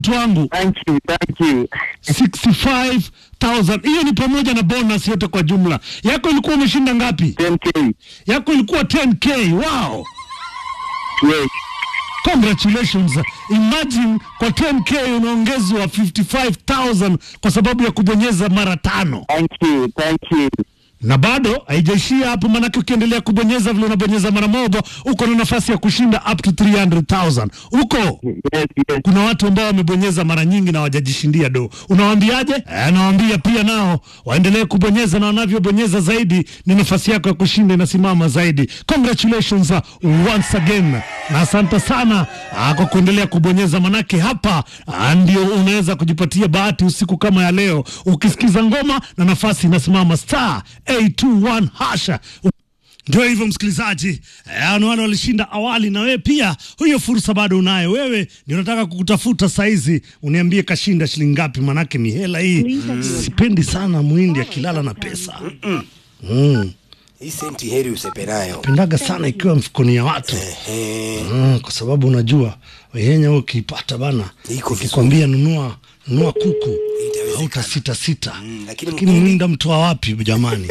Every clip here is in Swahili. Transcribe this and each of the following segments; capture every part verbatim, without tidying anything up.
Twangu. Thank you, thank you. sixty-five thousand. Hiyo ni pamoja na bonus yote kwa jumla. Yako ilikuwa umeshinda ngapi? ten K. Yako ilikuwa ten K. Wow. Yes. Congratulations. Imagine kwa ten K unaongezwa fifty-five thousand kwa sababu ya kubonyeza mara tano. Thank you, thank you. Na bado haijaishia hapo, manake ukiendelea kubonyeza vile unabonyeza mara moja uko na nafasi ya kushinda up to three hundred thousand. Uko? Yes, yes. Kuna watu ambao wamebonyeza mara nyingi na hawajajishindia do. Unawaambiaje? Eh, nawaambia pia nao waendelee kubonyeza, na wanavyobonyeza zaidi ni nafasi yako ya kushinda inasimama zaidi. Congratulations uh, once again. Na asante sana uh, kwa kuendelea kubonyeza, manake hapa uh, ndio unaweza kujipatia bahati usiku kama ya leo ukisikiza ngoma na nafasi inasimama star eight two one hasha. Ndio hivyo msikilizaji, eh, wale walishinda awali, na wewe pia hiyo fursa bado unayo. Wewe ndio nataka kukutafuta saizi, uniambie kashinda shilingi ngapi, manake ni hela hii. Mm. Sipendi sana muhindi akilala na pesa. Mm. Mm. Hii senti heri usepenayo. Pendaga sana ikiwa mfukoni ya watu. Ehe. Mm, kwa sababu unajua wenye ukipata bana, ukikwambia nunua nunua kuku au tasita sita. Mm, lakini lakini mwinda mtoa wapi jamani?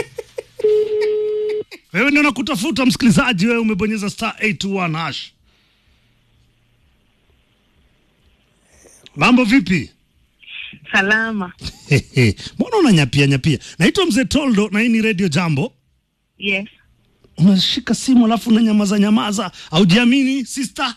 Wewe ndio nakutafuta msikilizaji, wewe umebonyeza star eight two one hash. Mambo vipi? Salama. Mbona unanyapia nyapia? Naitwa Mzee Toldo na hii ni Radio Jambo. Yes. Unashika simu alafu unanyamaza nyamaza, au jiamini sister?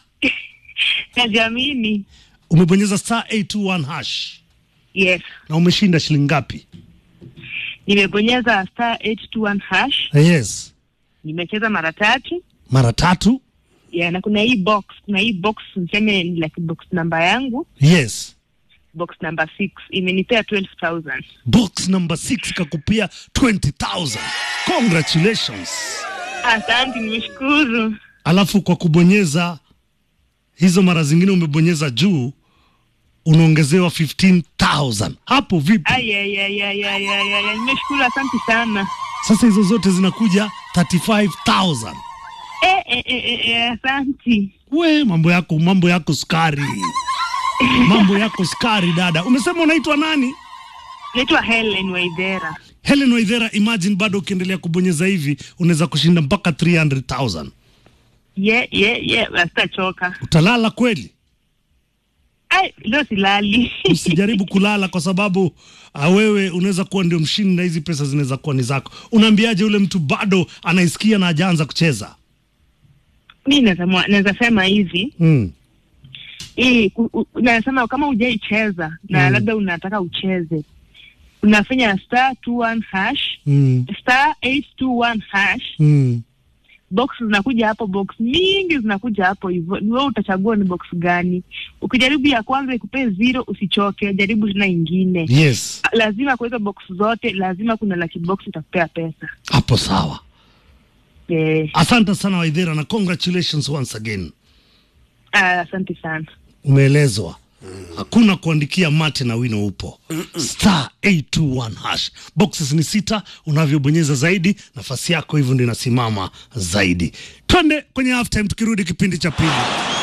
Najiamini. Umebonyeza star eight two one hash. Yes. Na umeshinda shilingi ngapi? Nimebonyeza star eight two one hash. Yes. Nimecheza mara tatu. Mara tatu? Yeah, na kuna hii box, kuna hii box niseme like box number yangu. Yes. Box number six imenipea twelve thousand. Box number six kakupia twenty thousand. Congratulations. Asante, nimeshukuru. Alafu kwa kubonyeza hizo mara zingine umebonyeza juu unaongezewa fifteen thousand. Hapo vipi? Ay ay ay ay ay ay, nimeshukuru, asante sana. Sasa hizo zote zinakuja thirty-five thousand. Eh eh eh eh, asante. We, mambo yako mambo yako skari. Mambo yako skari dada. Umesema unaitwa nani? Naitwa Helen Waithera. Helen Waithera, imagine bado ukiendelea kubonyeza hivi unaweza kushinda mpaka three hundred thousand. Yeah yeah yeah, basta choka. Utalala kweli? Ai, leo silali. Usijaribu kulala kwa sababu uh, wewe unaweza kuwa ndio mshindi na hizi pesa zinaweza kuwa ni zako. Unaambiaje ule mtu bado anaisikia na hajaanza kucheza? Mimi naweza naweza sema hivi. Mm. Eh, nasema kama hujaicheza na mm. labda unataka ucheze, unafanya star two one hash. Mm. Star eight two one hash. Mm. Box zinakuja hapo, box mingi zinakuja hapo hivyo. Ni wewe utachagua ni box gani. Ukijaribu ya kwanza ikupe zero, usichoke, jaribu tena nyingine. Yes. Lazima kwa hizo box zote lazima kuna lucky box itakupea pesa. Hapo sawa. Eh. Asante sana Waithera na congratulations once again. Ah, asante sana. Umeelezwa. Mm. Hakuna kuandikia mate na wino upo. Mm -mm. Star eight two one hash. Boxes ni sita, unavyobonyeza zaidi nafasi yako hivyo ndio inasimama zaidi. Twende kwenye half time tukirudi kipindi cha pili.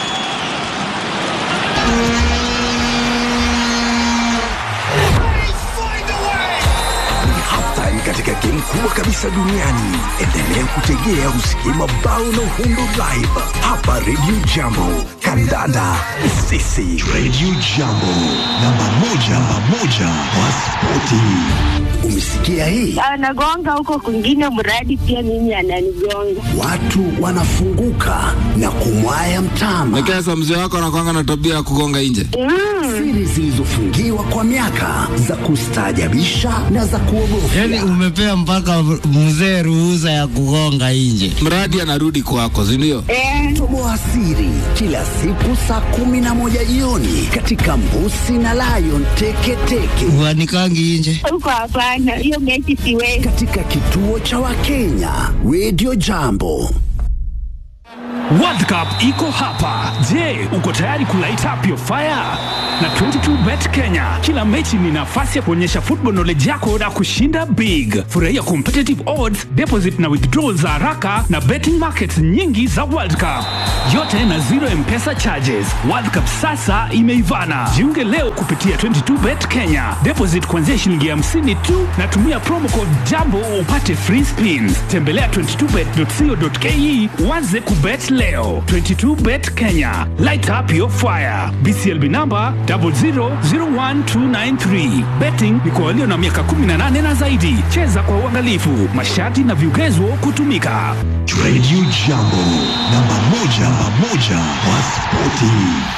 Katika game kubwa kabisa duniani, endelea kutegea usikie mabao na uhundo live hapa Radio Jambo. Kandanda sisi Radio Jambo, namba moja namba moja wa spoti. Umesikia hii? Anagonga huko kwingine mradi pia mimi ananigonga. Watu wanafunguka na kumwaya mtama. Nikesa mzee wako anakuanga na tabia ya kugonga nje. Mm. Siri zilizofungiwa kwa miaka za kustaajabisha na za kuogofya. Yaani umepea mpaka mzee ruhusa ya kugonga nje. Mradi anarudi kwako, si ndio? Eh. Toboa siri kila siku saa kumi na moja jioni katika Mbusi na Lion Teke Teke. Wanikangi nje. Huko hapana, hiyo mechi siwezi. Katika kituo cha Wakenya Radio Jambo. World Cup iko hapa. Je, uko tayari kulight up your fire? na twenty two bet Kenya. Kila mechi ni nafasi ya kuonyesha football knowledge yako na kushinda big. Furahia competitive odds, deposit na withdrawal za haraka na betting markets nyingi za World Cup. Yote na zero M-Pesa charges. World Cup sasa imeivana. Jiunge leo kupitia twenty two bet Kenya. Deposit kuanzia shilingi hamsini tu na tumia promo code Jambo upate free spins. Tembelea twenty two bet dot co dot ke uanze kubet leo. twenty two bet Kenya. Light up your fire. B C L B number zero zero zero one two nine three. Betting ni kwa walio na miaka kumi na nane na zaidi. Cheza kwa uangalifu. Masharti na vigezo kutumika. Radio Jambo, namba moja, namba moja wa spoti.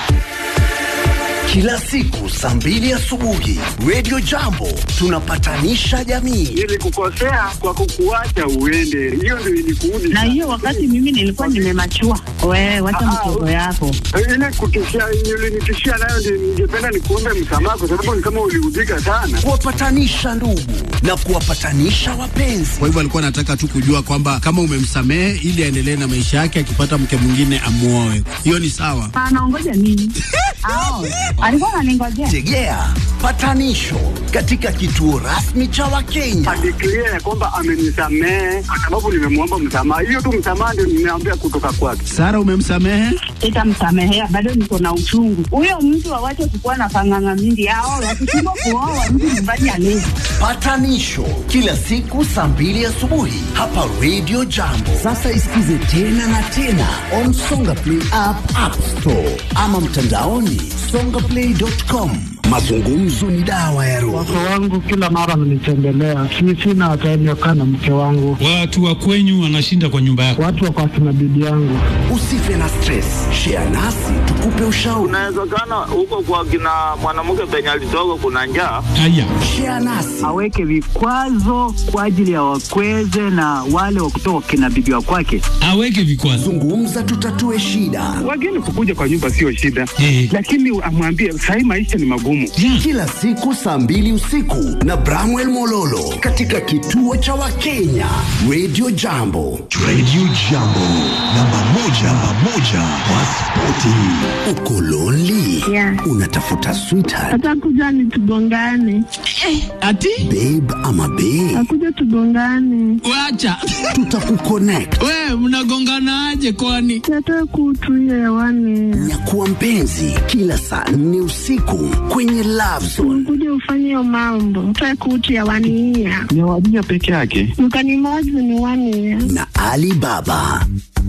Kila siku saa mbili asubuhi Radio Jambo tunapatanisha jamii. Ili kukosea kwa kukuacha uende, hiyo ndio ilikuudi. Na hiyo wakati mimi nilikuwa nimemachua. Wewe wacha mtoto yako. Ile kutishia ulinitishia nayo ndio ningependa nikuombe msamaha kwa sababu ni kama uliudhika sana. Kuwapatanisha ndugu na kuwapatanisha wapenzi. Kwa hivyo alikuwa anataka tu kujua kwamba kama umemsamehe ili aendelee na maisha yake, akipata mke mwingine amuoe. Hiyo ni sawa. Anaongoja nini? Ao. Alikuwa ananingojea. Tegea patanisho katika kituo rasmi cha Wakenya. Adeclare kwamba amenisamehe kwa sababu nimemwomba msamaha. Hiyo tu msamaha ndio nimeambia kutoka kwake. Sara, umemsamehe? Sitamsamehea, bado niko na uchungu. Huyo mtu awache kukuwa na panganga mingi. Hao wakishindwa kuoa mtu nyumbani alezi. Patanisho kila siku saa mbili asubuhi hapa Radio Jambo. Sasa isikize tena na tena on Songa Play app, App Store ama mtandaoni songa play dot com. Mazungumzo ni dawa ya roho. Watoto wangu kila mara wananitembelea. Si sina time ya kukaa na mke wangu. Watu wa kwenyu wanashinda kwa nyumba yako. Watu wako na bibi yangu. Usife na stress. Share nasi tukupe ushauri. Unawezekana huko kwa kina mwanamke penye alitoka kuna njaa. Haya. Share nasi. Aweke vikwazo kwa ajili ya wakweze na wale wa kutoka kina bibi wa kwake. Aweke vikwazo. Zungumza tutatue shida. Wageni kukuja kwa nyumba sio shida. Eh. Lakini amwambie sasa maisha ni magumu. Yeah. Kila siku saa mbili usiku na Bramwell Mololo katika kituo cha Wakenya Radio Jambo. Radio Jambo, namba moja, namba moja wa spoti. Uko lonely? Yeah. Unatafuta sweetheart? Atakuja ni tugongane. Eh, ati? Babe ama babe? Akuja tugongane. Wacha. Tutakuconnect. We, mnagongana aje kwani? Nataka kutuia hewani. Nyakuwa mpenzi kila saa nne usiku kwenye Love Zone. Kuja ufanye hiyo mambo. Nataka kutia wania. Ni wania peke yake. Mkanimozi ni wania. Na Alibaba.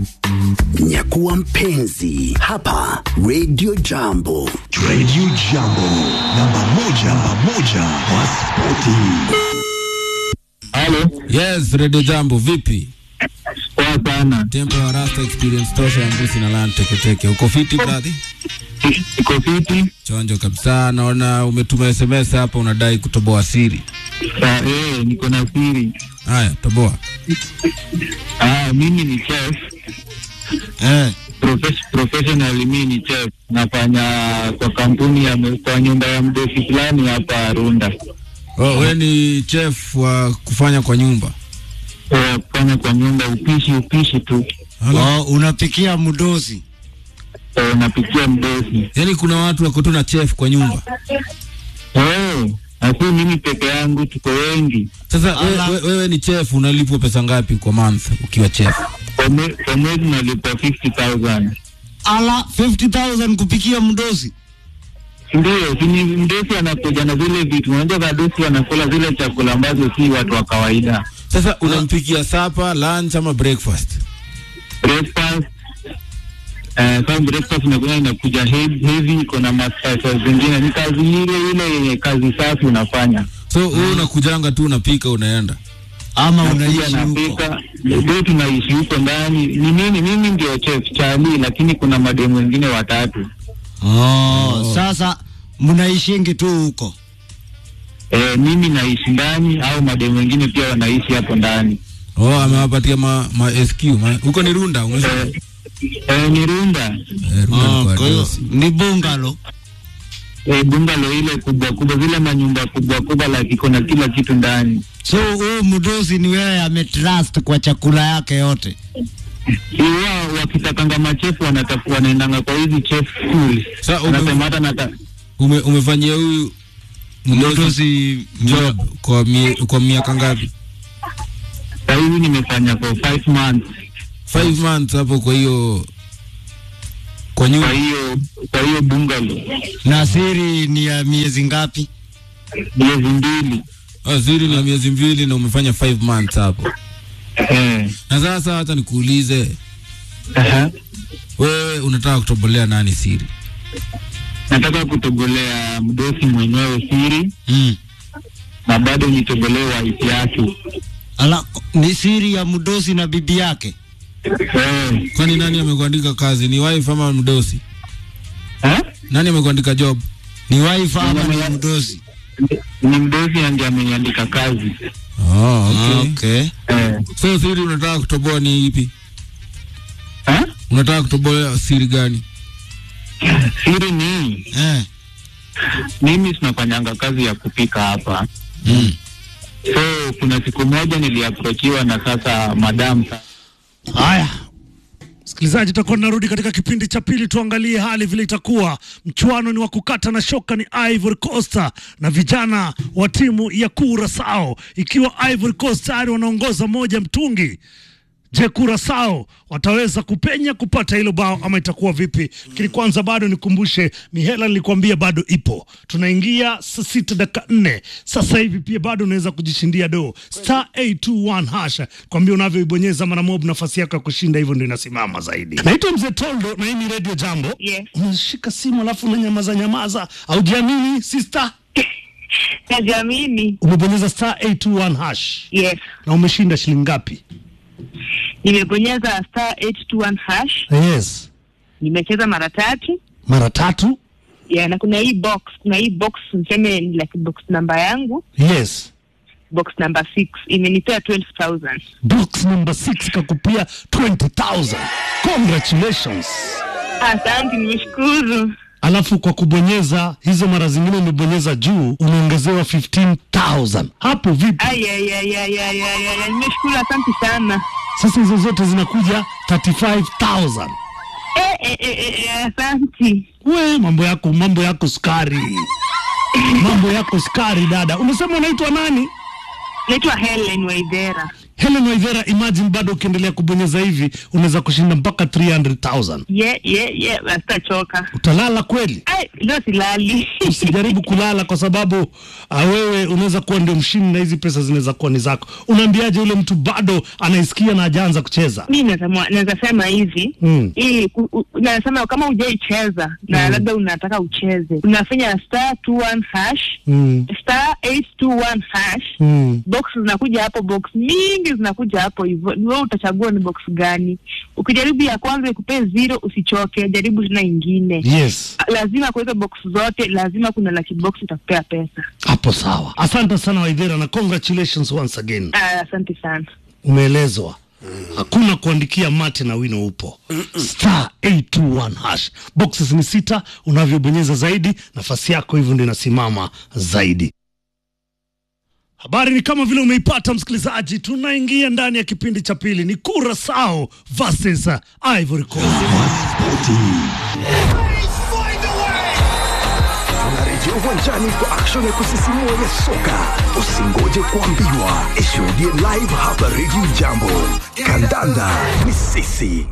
Nyakuwa mpenzi hapa Radio Jambo. Radio Jambo, namba moja, namba moja wa spoti. Hello. Yes, Radio Jambo, vipi? Poa sana. Tempo ya Rasta Experience tosha ya mbusi na land teke teke. Uko fiti brother? Uko fiti? Chonjo kabisa. Naona umetuma S M S hapa unadai kutoboa siri. Ah, eh, niko na siri. Haya, toboa. Ah, mimi ni chef. Eh. Profes- professionally mimi ni chef. Nafanya kwa kampuni ya kwa nyumba ya mdosi fulani hapa Runda. Oh, wewe ni chef wa kufanya kwa nyumba? Eh, kufanya kwa nyumba upishi upishi tu. Oh, unapikia mdosi? Eh, napikia mdosi. Yaani kuna watu wako tu na chef kwa nyumba? Eh, asi mimi peke yangu tuko wengi. Sasa wewe we, we ni chef, unalipwa pesa ngapi kwa month ukiwa chef? Kwa mwezi nalipwa fifty thousand. Ala, fifty thousand kupikia mdosi? Ndio, sini mdosi anakuja na zile vitu. Unajua wadosi wanakula zile chakula ambazo si watu wa kawaida. Sasa unampikia supper, lunch ama breakfast? Breakfast. Eh, uh, some breakfast inakuja inakuja heavy, heavy kuna masasa zingine. Ni kazi ile ile kazi safi unafanya. So wewe unakujanga tu unapika unaenda? Ama unaishi huko? Napika, ndio tunaishi huko ndani. Ni mimi mimi ndio chef Charlie, lakini kuna mademu wengine watatu. Oh, oh. Sasa mnaishingi tu huko? Eh, mimi naishi ndani au mademu wengine pia wanaishi hapo ndani. Oh, amewapatia ma, ma S Q. Huko ni Runda, umesema? Eh, eh, ni Runda. Eh, Runda oh, kwa kwa ni bungalow. Eh, bungalow ile kubwa kubwa, zile manyumba kubwa kubwa la kiko na kila kitu ndani. So huyu mdosi ni wewe ametrust kwa chakula yake yote? Iwa wakitakanga machefu wanatafuta wanaendanga kwa hizi chef school. Sasa unasema hata nata Ume, umefanyia huyu mdosi job kwa mie, kwa miaka ngapi? Sasa hivi nimefanya for five months. five months hapo kwa hiyo kwa nyumba. Kwa hiyo kwa hiyo bungalow. Na siri ni ya miezi ngapi? Miezi mbili. Ah, siri ni ya miezi mbili na umefanya five months hapo. Eh. Na sasa hata nikuulize. Aha. Wewe unataka kutobolea nani siri? Nataka kutobolea mdosi mwenyewe siri. Mm. Na bado nitobolee wife yake. Ala, ni siri ya mdosi na bibi yake? Eh. Kwani nani amekuandika kazi? Ni wife ama mdosi? Eh? Nani amekuandika job? Ni wife ama ni mdosi? Ni mdosi ndiye ameniandika kazi. Oh, okay. Okay. Eh. So siri unataka kutoboa ni ipi? Eh? Unataka kutoboa siri gani? Siri ni eh, mimi tunafanyanga kazi ya kupika hapa. Mm. So kuna siku moja niliaprochiwa na sasa madam. Haya, msikilizaji, tutakuwa tunarudi katika kipindi cha pili, tuangalie hali vile itakuwa. Mchuano ni wa kukata na shoka, ni Ivory Coast na vijana wa timu ya Curaçao, ikiwa Ivory Coast tayari wanaongoza moja mtungi. Je, Curaçao wataweza kupenya kupata hilo bao ama itakuwa vipi? Lakini kwanza bado nikumbushe, mihela nilikwambia bado ipo. Tunaingia saa sita dakika nne. Sasa hivi pia bado unaweza kujishindia do. Star eight two one hash. Kwambia unavyoibonyeza mara mob nafasi yako ya kushinda hivyo ndio inasimama zaidi. Naitwa Mzee Toldo na hii ni Radio Jambo. Yes. Unashika simu alafu unanyamaza nyamaza. Au jiamini sister? Najiamini. Umebonyeza star eight two one hash. Yes. Na umeshinda shilingi ngapi? Nimebonyeza star eight two one hash. Yes. Nimecheza mara tatu. Mara tatu? Yeah, na kuna hii box, kuna hii box niseme ni like box namba yangu. Yes. Box number six imenipea twelve thousand. Box number six kakupia twenty thousand. Congratulations. Asante, nimeshukuru. Alafu kwa kubonyeza hizo mara zingine umebonyeza juu umeongezewa fifteen thousand. Hapo vipi? Ay ay ay ay ay ay, nimeshukuru, asante sana. Sasa hizo zote zinakuja thirty-five thousand. Eh eh eh, eh asante. We, mambo yako mambo yako sukari. Mambo yako sukari dada. Umesema unaitwa nani? Naitwa Helen Waithera. Helen Waithera, imagine bado ukiendelea kubonyeza hivi unaweza kushinda mpaka three hundred thousand. Yeah yeah yeah, basta choka. Utalala kweli? Ai, leo silali. Usijaribu kulala kwa sababu uh, wewe unaweza kuwa ndio mshindi na hizi pesa zinaweza kuwa ni zako. Unaambiaje ule mtu bado anaisikia na hajaanza kucheza? Mimi nasema naweza sema hivi, mm. ili nasema kama hujaicheza na mm. labda unataka ucheze, unafanya star two one hash, mm. star eight two one hash, mm. box zinakuja hapo, box mingi zinakuja hapo hivyo. Wewe utachagua ni box gani. Ukijaribu ya kwanza ikupe zero, usichoke, jaribu tena nyingine. Yes. Lazima kwa hizo box zote lazima kuna lucky box itakupea pesa. Hapo sawa. Asante sana Waithera na congratulations once again. Ah, asante sana. Umeelezwa. Mm. Hakuna kuandikia mate na wino upo. Mm-mm. Star eight two one hash. Boxes ni sita, unavyobonyeza zaidi nafasi yako hivyo ndio inasimama zaidi. Habari ni kama vile umeipata msikilizaji, tunaingia ndani ya kipindi cha pili, ni Curaçao versus Ivory Coast. Tunarejea uwanjani kwa action ya kusisimua ya soka. Usingoje kuambiwa, ishuhudie live hapa Radio Jambo. Kandanda ni sisi.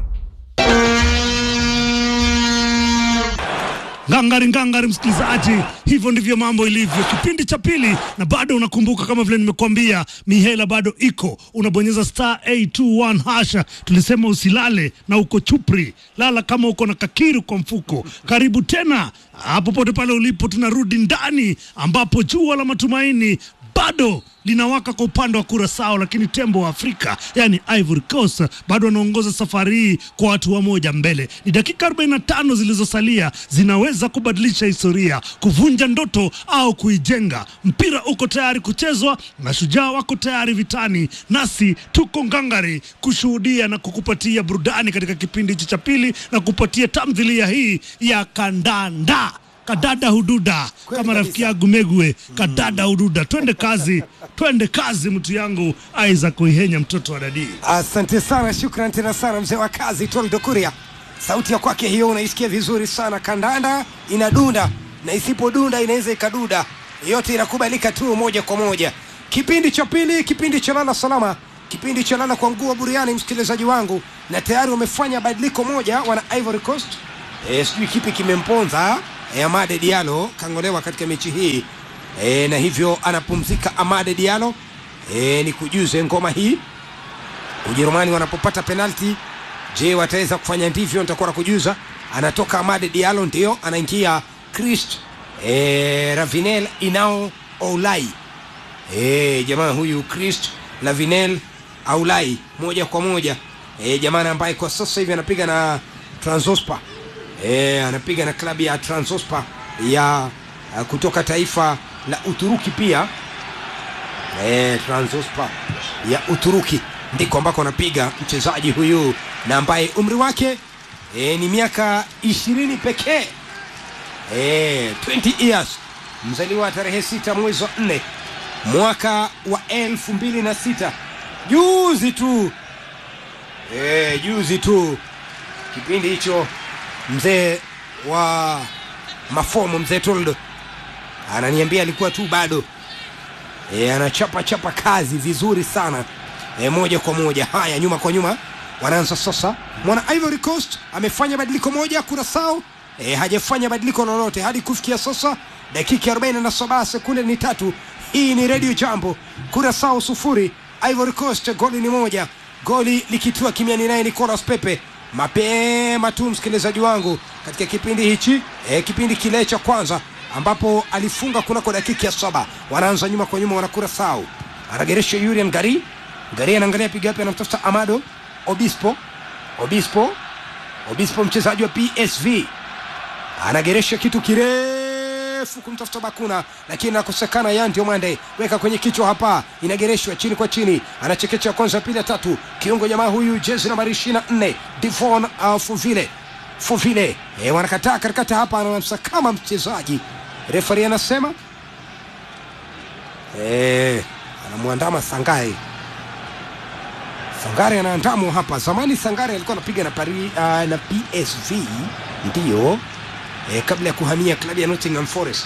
Ngangari ngangari msikilizaji, hivyo ndivyo mambo ilivyo kipindi cha pili. Na bado unakumbuka kama vile nimekuambia, mihela bado iko. Unabonyeza star eight two one hasha. Tulisema usilale na uko chupri, lala kama uko na kakiru kwa mfuko. Karibu tena hapo pote pale ulipo, tunarudi ndani ambapo jua la matumaini bado linawaka kwa upande wa Curaçao, lakini tembo wa Afrika yani Ivory Coast bado anaongoza safari hii kwa watu wa moja mbele. Ni dakika arobaini na tano zilizosalia, zinaweza kubadilisha historia, kuvunja ndoto au kuijenga. Mpira uko tayari kuchezwa na Shujaa wako tayari vitani, nasi tuko ngangari kushuhudia na kukupatia burudani katika kipindi cha pili na kupatia tamthilia hii ya kandanda. Kadada hududa kama rafiki yangu Megwe, kadada hududa. Twende kazi, twende kazi mtu yangu Isaac Kuihenya, mtoto wa dadi. Asante sana, shukrani tena sana mzee wa kazi Toldo Kuria. Sauti ya kwake hiyo unaisikia vizuri sana, kandanda inadunda na isipodunda inaweza ikaduda. Yote inakubalika tu moja kwa moja. Kipindi cha pili, kipindi cha lala salama, kipindi cha lala kwa mguu wa buriani, msikilizaji wangu, na tayari wamefanya badiliko moja wana Ivory Coast. E, sijui kipi kimemponza e, Amade Diallo kangolewa katika mechi hii e, na hivyo anapumzika Amade Diallo. E, ni kujuze ngoma hii Ujerumani wanapopata penalti, je wataweza kufanya ndivyo? Nitakuwa na kujuza. Anatoka Amade Diallo, ndio anaingia Christ e, Ravinel Inao Oulai. E, jamaa huyu Christ Ravinel Oulai moja kwa moja e, jamaa ambaye kwa sasa hivi anapiga na Trabzonspor. Eh, anapiga na klabu ya Trabzonspor ya uh, kutoka taifa la Uturuki pia. Eh, Trabzonspor ya Uturuki ndiko ambako anapiga mchezaji huyu, na ambaye umri wake eh, ni miaka ishirini pekee. Eh, ishirini years. Mzaliwa tarehe sita mwezi wa nne mwaka wa elfu mbili na sita. Juzi tu. Eh, juzi tu. Kipindi hicho mzee wa mafomu, mzee Toldo ananiambia alikuwa tu bado e, anachapa chapa kazi vizuri sana e, moja kwa moja. Haya, nyuma kwa nyuma wanaanza sasa. Mwana Ivory Coast amefanya badiliko moja, Curaçao e, hajafanya badiliko lolote hadi kufikia sasa. Dakika arobaini na saba sekunde ni tatu. Hii ni Radio Jambo. Curaçao sufuri, Ivory Coast goli ni moja, goli likitua kimiani naye Nicolas Pepe mapema tu, msikilizaji wangu, katika kipindi hichi eh, kipindi kile cha kwanza ambapo alifunga kunako dakika ya saba. Wanaanza nyuma kwa nyuma wana Curaçao. Anageresha Julian Gari. Gari anaangalia piga wapi, anamtafuta Amado Obispo. Obispo. Obispo mchezaji wa P S V. Anageresha kitu kirefu kumtafuta Bakuna, lakini nakosekana. Yan Diomande weka kwenye kichwa hapa, inagereshwa chini kwa chini, anachekecha kwanza pili tatu. Kiungo jamaa huyu jezi nambari ishirini na nne Divon uh, Fuvile. Fuvile eh, wanakataa karakata hapa, anamsakama mchezaji. Referee anasema eh, anamwandama Sangare. Sangare anaandamwa hapa. Zamani Sangare alikuwa anapiga na Paris uh, na P S V ndio eh, kabla ya kuhamia klabu ya Nottingham Forest.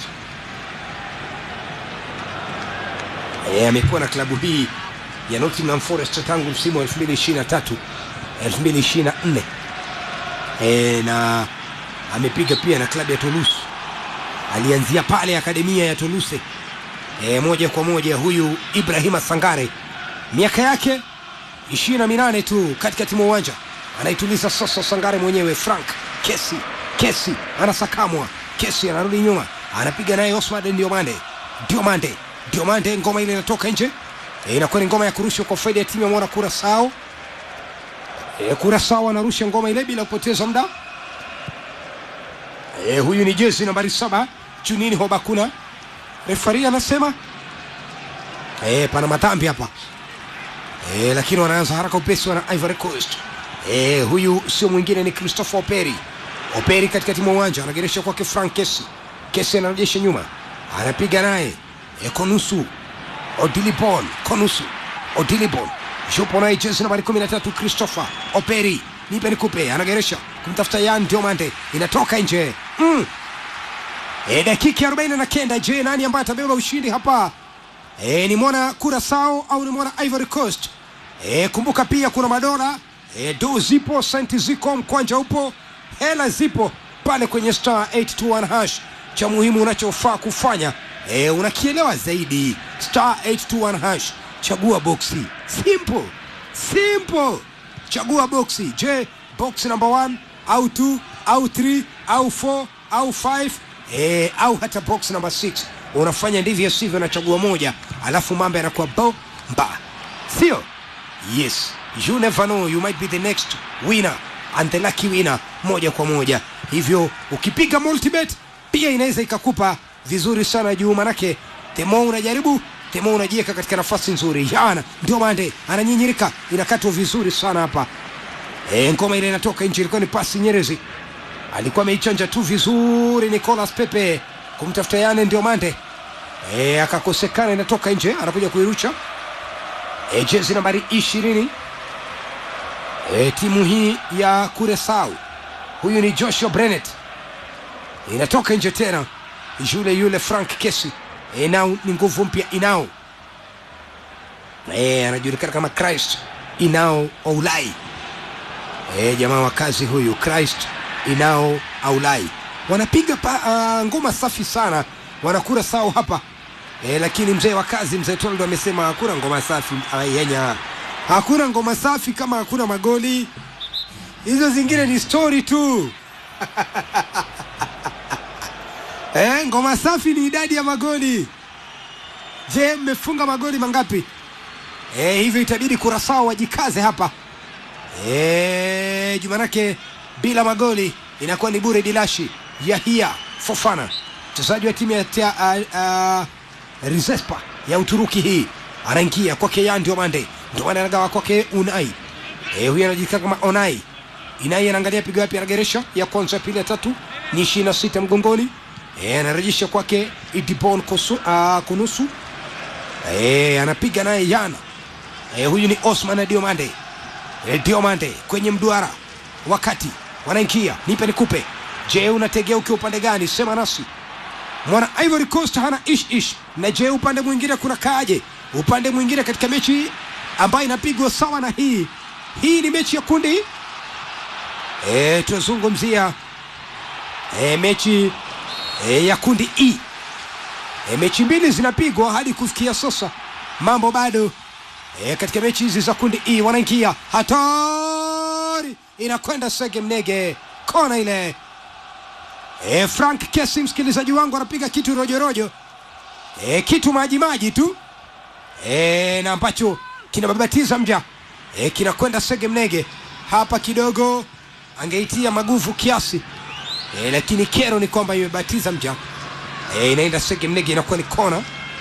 Eh, amekuwa na klabu hii ya Nottingham Forest tangu msimu wa elfu mbili ishirini na tatu elfu mbili ishirini na nne. Eh, na amepiga pia na klabu ya Toulouse. Alianzia pale akademia ya Toulouse. Eh, moja kwa moja huyu Ibrahima Sangare, miaka yake ishirini na minane tu katika timu uwanja. Anaituliza sasa Sangare mwenyewe. Frank Kesi. Kesi anasakamwa. Kesi anarudi nyuma, anapiga naye Osman Diomande. Diomande. Diomande, ngoma ile inatoka nje. E, inakuwa ni ngoma ya kurushwa kwa faida ya timu ya mwana Curaçao. E, Curaçao anarusha ngoma ile bila kupoteza muda. E, huyu ni jezi nambari saba Junini Hobakuna. Referee anasema eh, pana matambi hapa. Eh, lakini wanaanza haraka upesi wana Ivory Coast. Eh, huyu sio mwingine ni Christopher Operi. Operi katika timu uwanja anageresha kwake Frank Kesi. Kesi anarejesha nyuma, anapiga naye e, Konusu Odilibon. Konusu Odilibon yupo naye jezi nambari kumi na tatu Christopher Operi. Nipe nikupe, anageresha kumtafuta Yan Diomande, inatoka nje. Mm. E, dakika arobaini na kenda. Je, nani ambaye atabeba ushindi hapa? E, ni mwana Curaçao au ni mwana Ivory Coast? E, kumbuka pia kuna madola. E, do zipo, senti ziko, mkwanja upo, hela zipo pale kwenye star eight two one hash. Cha muhimu unachofaa kufanya, e, unakielewa zaidi. Star eight two one hash. Chagua boxi. Simple. Simple. Chagua boxi. Je, box number one au two au three au four au five, eh, au hata box number six. Unafanya ndivyo sivyo, unachagua moja, alafu mambo yanakuwa bomba. Sio? Yes. You never know, you might be the next winner and the lucky winner moja kwa moja. Hivyo ukipiga multibet pia inaweza ikakupa vizuri sana juu, manake temo unajaribu, temo unajiweka katika nafasi nzuri. Yana ndio mande ananyinyirika, inakatwa vizuri sana hapa. E, ngoma ile inatoka nje, ilikuwa ni pasi Nyerezi. Alikuwa ameichanja tu vizuri Nicolas Pepe kumtafuta Yane ndio mande. E, akakosekana, inatoka nje, anakuja kuirusha. E, jezi nambari ishirini. E, timu hii ya Curaçao. Huyu ni Joshua Brennet. Inatoka nje tena. yule yule Frank Kessy. E, nao ni nguvu mpya Inao. E, anajulikana kama Christ Inao Oulai. E, jamaa wa kazi huyu Christ Inao Oulai. Wanapiga pa, uh, ngoma safi sana. Wanakura sawa hapa. E, lakini mzee wa kazi mzee Toldo amesema hakuna ngoma safi yenya. Hakuna ngoma safi kama hakuna magoli. Hizo zingine ni story tu. Eh, ngoma safi ni idadi ya magoli. Je, mmefunga magoli mangapi? Eh, hivyo itabidi Kurasao wajikaze hapa. Eh, Jumanake bila magoli inakuwa ni bure dilashi. Yahia Fofana, mchezaji wa timu ya uh, uh, Rizespa ya Uturuki hii, anaingia kwake Yan Diomande. Diomande anagawa kwake Unai. Eh, huyu anajulikana kama Onai. Inai anaangalia pigo yapi, anageresha ya kwanza, pili, ya tatu, ni ishirini na sita mgongoni. Eh, anarejesha kwake Idibon Kosu, uh, Kunusu. Eh, anapiga naye Yana. Eh, huyu ni Osman Diomande. Eh, Diomande kwenye mduara. Wakati wanaingia, nipe nikupe. Je, unategea ukiwa upande gani? Sema nasi. Mwana Ivory Coast hana ish ish. Na je, upande mwingine kuna kaaje? Upande mwingine katika mechi ambayo inapigwa sawa na hii. Hii ni mechi ya kundi. Eh, tunazungumzia eh, mechi eh, ya kundi E. Eh, mechi mbili zinapigwa hadi kufikia sasa. Mambo bado eh, katika mechi hizi za kundi E. Wanaingia hatari, inakwenda Sege Mnege, kona ile. E, Frank Kessy msikilizaji wangu anapiga kitu rojo rojo. E, kitu maji maji tu. E, na ambacho kinababatiza mja. E, kinakwenda Sege Mnege. Hapa kidogo angeitia maguvu kiasi. E, lakini kero ni kwamba imebatiza mja. E, inaenda Sege Mnege, inakuwa ni kona.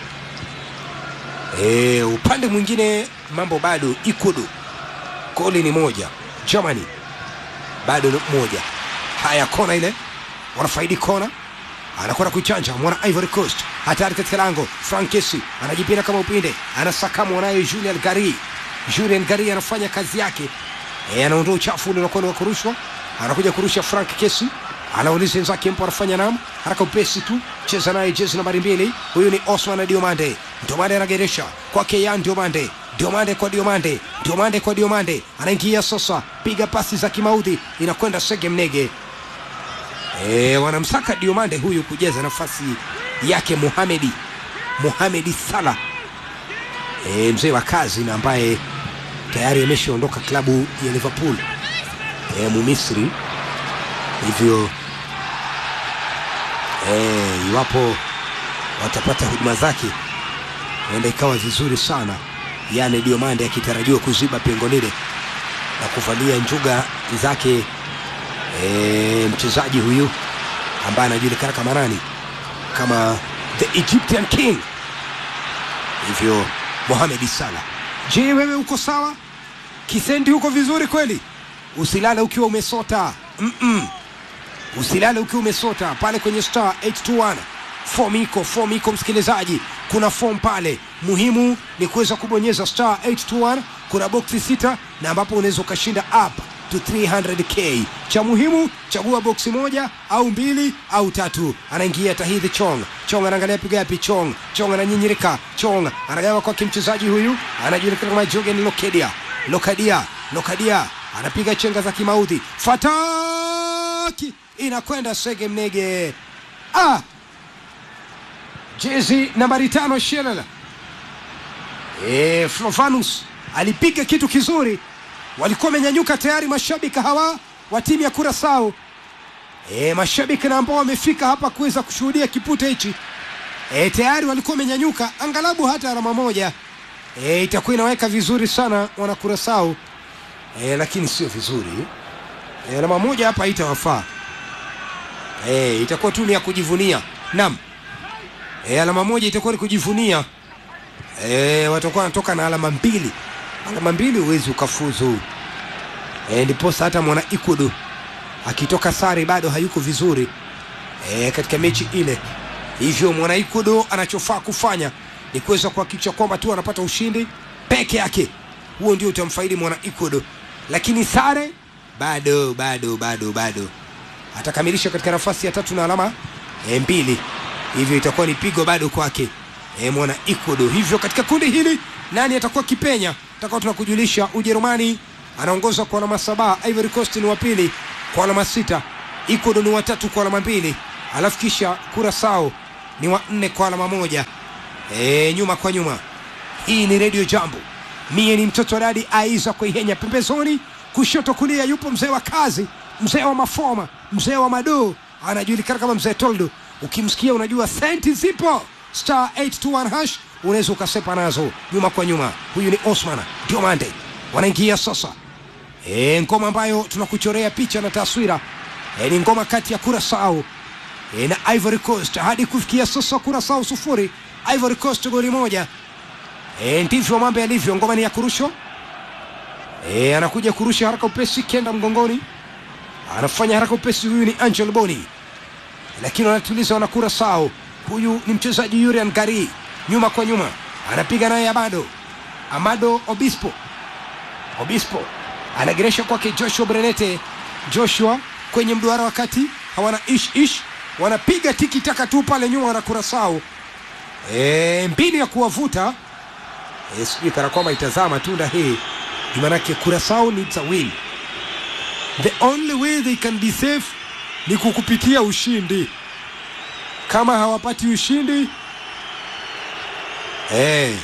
E, upande mwingine mambo bado ikudu. Goli ni moja. Germany bado moja. Haya, kona ile. Wanafaidi kona. Anakwenda kuichanja mwana Ivory Coast. Hatari katika lango. Frank Kessy anajipinda kama upinde. Anasaka mwanayo Julian Gari. Julian Gari anafanya kazi yake. E, anaondoa uchafu ule unakwenda kurushwa. Anakuja kurusha Frank Kessy. Anauliza wenzake mpo anafanya naam. Haraka upesi tu. Cheza naye jezi nambari mbili. Huyu ni Osman Diomande. Diomande anageresha kwake Yan Diomande. Diomande kwa Diomande. Diomande kwa Diomande. Anaingia sasa. Piga pasi za kimaudhi. Inakwenda Sege Mnege. E, wanamsaka Diomande huyu kujeza nafasi yake Mohamedi Mohamedi Salah. E, mzee wa kazi na ambaye tayari ameshaondoka klabu ya Liverpool. E, Mumisri. Hivyo eh, iwapo watapata huduma zake huenda ikawa vizuri sana. Yani Diomande akitarajiwa kuziba pengo lile na kuvalia njuga zake e, mchezaji huyu ambaye anajulikana kama nani, kama the Egyptian King. Hivyo Mohamed Salah. Je, wewe uko sawa? Kisendi uko vizuri kweli? Usilale ukiwa umesota. Mm -mm. Usilale ukiwa umesota pale kwenye star eight two one. Form iko, form iko msikilizaji. Kuna form pale. Muhimu ni kuweza kubonyeza star eight two one. Kuna boxi sita na ambapo unaweza ukashinda up to three hundred K. Cha muhimu chagua boxi moja au mbili au tatu. Anaingia Tahidhi Chong. Chong anaangalia piga yapi Chong. Chong ananyinyirika. Chong anagawa kwa kimchezaji huyu anajulikana kama Jogen Lokadia. Lokadia, Lokadia anapiga chenga za kimaudhi. Fataki inakwenda Sege Mnege. Ah! Jezi nambari tano Shelela. Eh, Flovanus alipiga kitu kizuri. Walikuwa wamenyanyuka tayari mashabiki hawa wa timu ya Curaçao. Eh, mashabiki na ambao wamefika hapa kuweza kushuhudia kipute hichi. Eh, tayari walikuwa wamenyanyuka angalabu hata alama moja. Eh, itakuwa inaweka vizuri sana wana Curaçao. Eh, lakini sio vizuri. Eh, alama moja hapa haitawafaa. Eh, itakuwa tu ni ya kujivunia. Naam. Eh, alama moja itakuwa ni kujivunia. Eh, watakuwa wanatoka na alama mbili. Alama mbili uwezi ukafuzu. Eh, ndipo hata mwana Ikudu akitoka sare bado hayuko vizuri eh, katika mechi ile. Hivyo mwana Ikudu anachofaa kufanya ni kuweza kuhakikisha kwamba tu anapata ushindi peke yake. Huo ndio utamfaidi mwana Ikudu. Lakini sare bado bado bado bado atakamilisha katika nafasi ya tatu na alama e, mbili. hivyo itakuwa ni pigo bado kwake e, mwana Ecuador. Hivyo katika kundi hili nani atakuwa kipenya, tutakao tunakujulisha. Ujerumani anaongoza kwa alama saba, Ivory Coast ni wa pili kwa alama sita, Ecuador ni wa tatu kwa alama mbili, alafu kisha Curaçao ni wa nne kwa alama moja. E, nyuma kwa nyuma. Hii ni Radio Jambo. Mie ni mtoto dadi Aiza Kuihenya. Pembezoni kushoto kulia yupo mzee wa kazi, mzee wa mafoma, mzee wa madoo, anajulikana kama mzee Toldo. Ukimsikia unajua senti zipo. Star eight two one hash unaweza ukasepa nazo. Nyuma kwa nyuma. Huyu ni Osman Diomande. Wanaingia sasa. E, ngoma ambayo tunakuchorea picha na taswira. E, ni ngoma kati ya Curaçao e, na Ivory Coast. Hadi kufikia sasa Curaçao sufuri, Ivory Coast goli moja. E, ndivyo mambo yalivyo. Ngoma ni ya kurusho. E, anakuja kurusha haraka upesi, kenda mgongoni. Anafanya haraka upesi, huyu ni Angel Boni. Lakini wanatuliza wana Curaçao. Huyu ni mchezaji Yurian Gari. Nyuma kwa nyuma. Anapiga naye Amado. Amado Obispo. Obispo. Anageresha kwake Joshua Brenete. Joshua kwenye mduara wakati. Hawana ish ish. Wanapiga tiki taka tu pale nyuma wana Curaçao. E, mbili ya kuwavuta. E, sijui kana kwamba itazama tunda hii. Imanake Curaçao needs a win. The only way they can be safe ni kukupitia ushindi. Kama hawapati ushindi eh,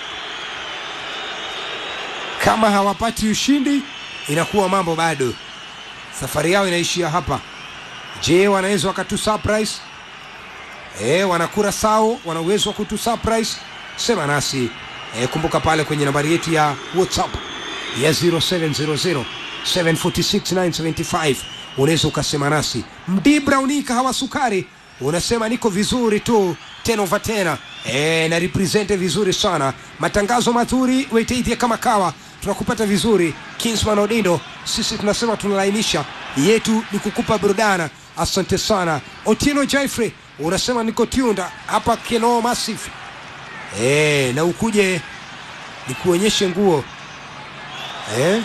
kama hawapati ushindi inakuwa mambo bado. Safari yao inaishia hapa. Je, wanaweza wakatu surprise? Eh, wana Curaçao wana uwezo wa kutu surprise? Sema nasi. Eh, kumbuka pale kwenye nambari yetu ya WhatsApp ya zero seven zero zero seven four six nine seven five unaweza ukasema nasi. Mdi Brownika hawa sukari unasema niko vizuri tu tena over tena. Eh, na represent vizuri sana. Matangazo mazuri weitaitia kama kawa. Tunakupata vizuri. Kingsman Odindo, sisi tunasema tunalainisha. Yetu ni kukupa burudana. Asante sana. Otieno Jaifre unasema niko tiunda hapa Keno Massive. Eh, na ukuje nikuonyeshe nguo. Eh?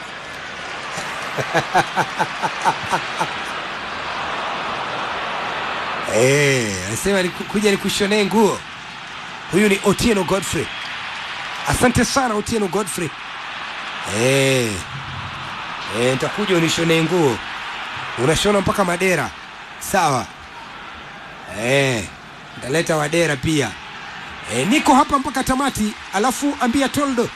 Eh, anasema kuja nikushonee nguo. Huyu ni Otieno Godfrey. Asante sana Otieno Godfrey. Eh. Eh, nitakuja unishonee nguo. Unashona mpaka madera. Sawa. Eh, nitaleta wadera pia. Eh, niko hapa mpaka tamati, alafu ambia Toldo.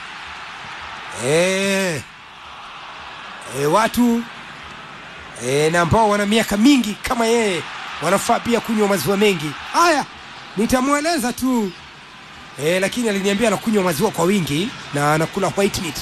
Eh. Eh, watu eh, na ambao wana miaka mingi kama yeye wanafaa pia kunywa maziwa mengi. Haya, nitamueleza tu. Eh, lakini aliniambia anakunywa maziwa kwa wingi na anakula white meat.